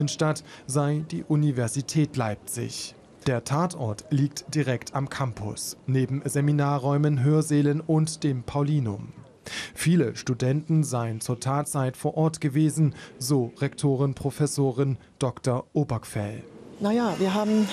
Stadt sei die Universität Leipzig. Der Tatort liegt direkt am Campus, neben Seminarräumen, Hörsälen und dem Paulinum. Viele Studenten seien zur Tatzeit vor Ort gewesen, so Rektorin Professorin Dr. Obergfell. Naja, wir haben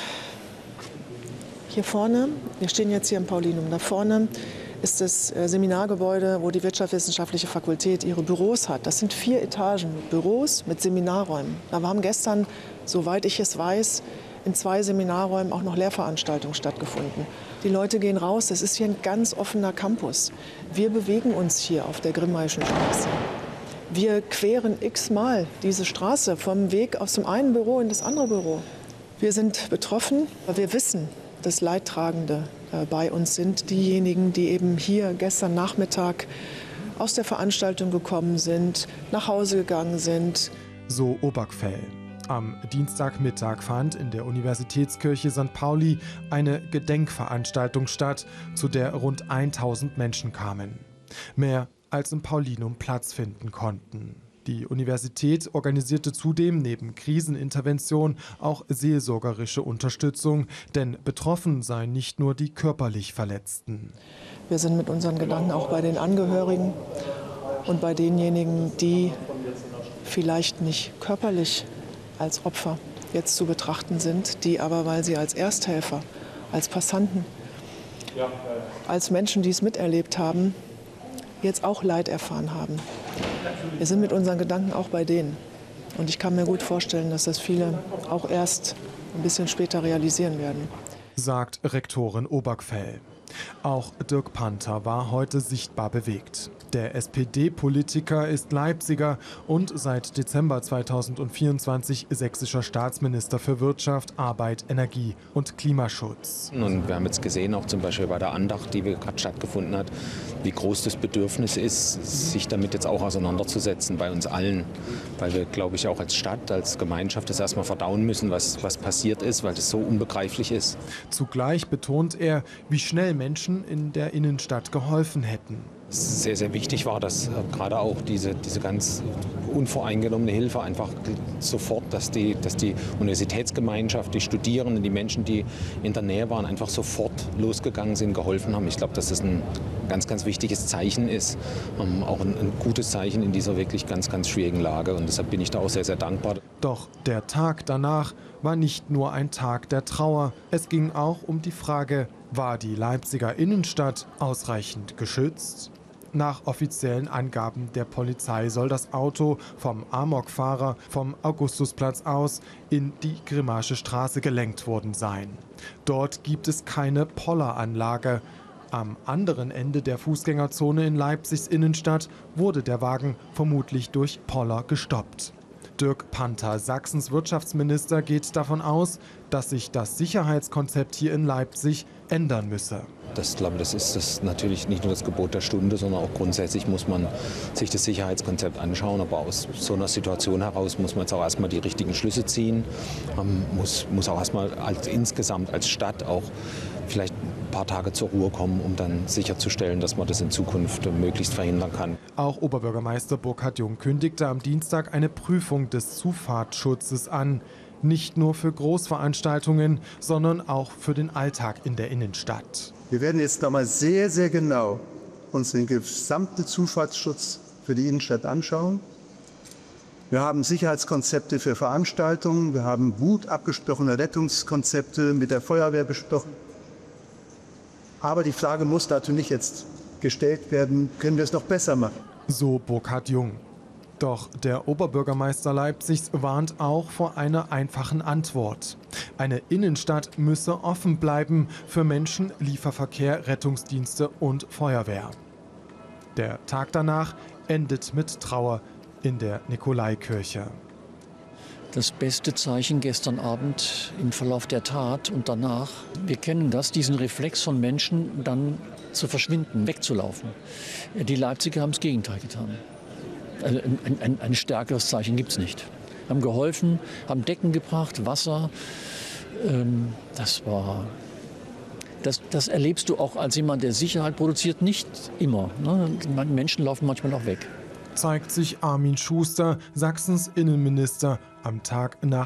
hier vorne, wir stehen jetzt hier im Paulinum, da vorne ist das Seminargebäude, wo die Wirtschaftswissenschaftliche Fakultät ihre Büros hat. Das sind 4 Etagen Büros mit Seminarräumen. Da haben gestern, soweit ich es weiß, in 2 Seminarräumen auch noch Lehrveranstaltungen stattgefunden. Die Leute gehen raus, das ist hier ein ganz offener Campus. Wir bewegen uns hier auf der Grimmaischen Straße. Wir queren x-mal diese Straße vom Weg aus dem einen Büro in das andere Büro. Wir sind betroffen, aber wir wissen, dass Leidtragende bei uns sind. Diejenigen, die eben hier gestern Nachmittag aus der Veranstaltung gekommen sind, nach Hause gegangen sind. So Obergfell. Am Dienstagmittag fand in der Universitätskirche St. Pauli eine Gedenkveranstaltung statt, zu der rund 1000 Menschen kamen. Mehr als im Paulinum Platz finden konnten. Die Universität organisierte zudem neben Krisenintervention auch seelsorgerische Unterstützung, denn betroffen seien nicht nur die körperlich Verletzten. Wir sind mit unseren Gedanken auch bei den Angehörigen und bei denjenigen, die vielleicht nicht körperlich als Opfer jetzt zu betrachten sind, die aber, weil sie als Ersthelfer, als Passanten, als Menschen, die es miterlebt haben, jetzt auch Leid erfahren haben. Wir sind mit unseren Gedanken auch bei denen. Und ich kann mir gut vorstellen, dass das viele auch erst ein bisschen später realisieren werden. Sagt Rektorin Obergfell. Auch Dirk Panther war heute sichtbar bewegt. Der SPD-Politiker ist Leipziger und seit Dezember 2024 sächsischer Staatsminister für Wirtschaft, Arbeit, Energie und Klimaschutz. Und wir haben jetzt gesehen, auch zum Beispiel bei der Andacht, die gerade stattgefunden hat, wie groß das Bedürfnis ist, sich damit jetzt auch auseinanderzusetzen bei uns allen. Weil wir, glaube ich, auch als Stadt, als Gemeinschaft das erstmal verdauen müssen, was passiert ist, weil das so unbegreiflich ist. Zugleich betont er, wie schnell Menschen in der Innenstadt geholfen hätten. Sehr, sehr wichtig war, dass gerade auch diese ganz unvoreingenommene Hilfe einfach sofort, dass die Universitätsgemeinschaft, die Studierenden, die Menschen, die in der Nähe waren, einfach sofort losgegangen sind, geholfen haben. Ich glaube, dass das ein ganz, ganz wichtiges Zeichen ist, auch ein gutes Zeichen in dieser wirklich ganz, ganz schwierigen Lage. Und deshalb bin ich da auch sehr, sehr dankbar. Doch der Tag danach war nicht nur ein Tag der Trauer. Es ging auch um die Frage, war die Leipziger Innenstadt ausreichend geschützt? Nach offiziellen Angaben der Polizei soll das Auto vom Amokfahrer vom Augustusplatz aus in die Grimmaische Straße gelenkt worden sein. Dort gibt es keine Polleranlage. Am anderen Ende der Fußgängerzone in Leipzigs Innenstadt wurde der Wagen vermutlich durch Poller gestoppt. Dirk Panther, Sachsens Wirtschaftsminister, geht davon aus, dass sich das Sicherheitskonzept hier in Leipzig ändern müsse. Ich glaube, das ist natürlich nicht nur das Gebot der Stunde, sondern auch grundsätzlich muss man sich das Sicherheitskonzept anschauen. Aber aus so einer Situation heraus muss man jetzt auch erstmal die richtigen Schlüsse ziehen. Man muss auch erstmal insgesamt als Stadt auch vielleicht ein paar Tage zur Ruhe kommen, um dann sicherzustellen, dass man das in Zukunft möglichst verhindern kann. Auch Oberbürgermeister Burkhard Jung kündigte am Dienstag eine Prüfung des Zufahrtsschutzes an. Nicht nur für Großveranstaltungen, sondern auch für den Alltag in der Innenstadt. Wir werden jetzt noch mal sehr, sehr genau uns den gesamten Zufahrtsschutz für die Innenstadt anschauen. Wir haben Sicherheitskonzepte für Veranstaltungen. Wir haben gut abgesprochene Rettungskonzepte mit der Feuerwehr besprochen. Aber die Frage muss natürlich jetzt gestellt werden, können wir es noch besser machen? So Burkhard Jung. Doch der Oberbürgermeister Leipzigs warnt auch vor einer einfachen Antwort. Eine Innenstadt müsse offen bleiben für Menschen, Lieferverkehr, Rettungsdienste und Feuerwehr. Der Tag danach endet mit Trauer in der Nikolaikirche. Das beste Zeichen gestern Abend im Verlauf der Tat und danach, wir kennen das, diesen Reflex von Menschen, dann zu verschwinden, wegzulaufen. Die Leipziger haben das Gegenteil getan. Also ein stärkeres Zeichen gibt es nicht. Haben geholfen, haben Decken gebracht, Wasser. Das erlebst du auch als jemand, der Sicherheit produziert, nicht immer. Ne? Menschen laufen manchmal auch weg. Zeigt sich Armin Schuster, Sachsens Innenminister, am Tag nach